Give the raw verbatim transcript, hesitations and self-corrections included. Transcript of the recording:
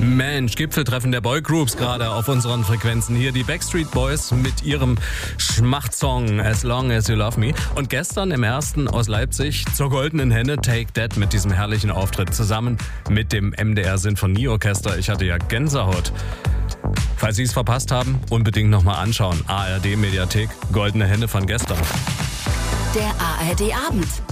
Mensch, Gipfeltreffen der Boygroups gerade auf unseren Frequenzen. Hier die Backstreet Boys mit ihrem Schmachtsong As Long As You Love Me. Und gestern im ersten aus Leipzig zur Goldenen Henne Take That mit diesem herrlichen Auftritt zusammen mit dem M D R Sinfonieorchester. Ich hatte ja Gänsehaut. Falls Sie es verpasst haben, unbedingt nochmal anschauen. A R D Mediathek, Goldene Henne von gestern. Der A R D Abend.